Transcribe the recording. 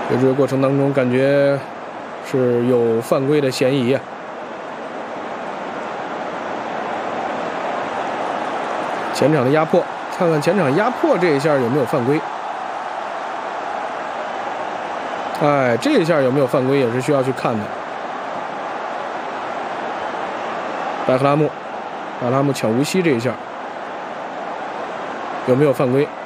这个过程当中感觉是有犯规的嫌疑啊。前场的压迫，看看前场压迫这一下有没有犯规。哎，这一下有没有犯规也是需要去看的。白克拉木抢无锡这一下有没有犯规？